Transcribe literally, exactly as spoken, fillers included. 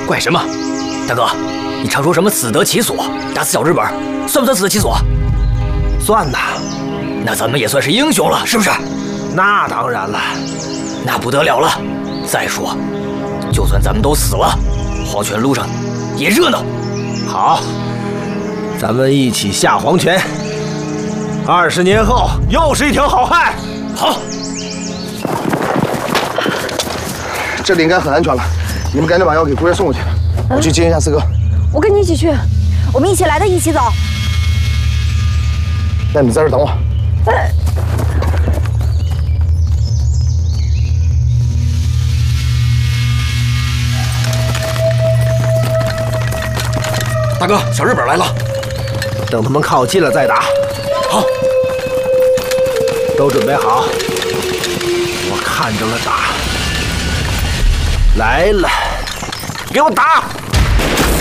怪什么？大哥，你常说什么死得其所，打死小日本，算不算死得其所？ 算呐。 那咱们也算是英雄了，是不是？ 那当然了， 那不得了了。再说，就算咱们都死了，黄泉路上也热闹。 好，咱们一起下黄泉。二十年后，又是一条好汉。 好。 这里应该很安全了，你们赶紧把药给姑爷送过去，我去接一下四哥。 我跟你一起去，我们一起来的，一起走。 那你在这儿等我。 哎， 大哥，小日本来了， 等他们靠近了再打。 好， 都准备好，我看着了打。 来了，给我打！